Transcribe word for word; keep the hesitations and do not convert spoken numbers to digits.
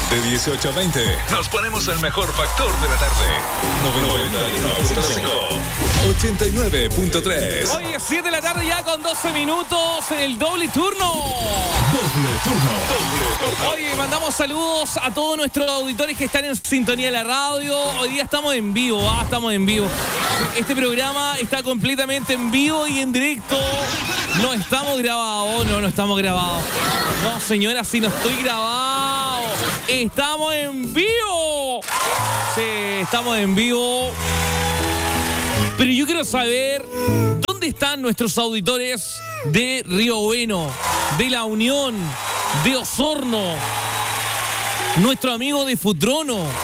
De dieciocho a veinte, nos ponemos el mejor factor de la tarde. noventa y uno punto cinco, ochenta y nueve punto tres. Hoy es siete de la tarde ya con doce minutos en el doble turno. Doble turno. Doble turno. Oye, mandamos saludos a todos nuestros auditores que están en sintonía de la radio. Hoy día estamos en vivo, ah, estamos en vivo. Este programa está completamente en vivo y en directo. No estamos grabados, no, no estamos grabados. No, señora, si no estoy grabado. Estamos en vivo. Sí, estamos en vivo. Pero yo quiero saber dónde están nuestros auditores de Río Bueno, de La Unión, de Osorno, nuestro amigo de Futrono,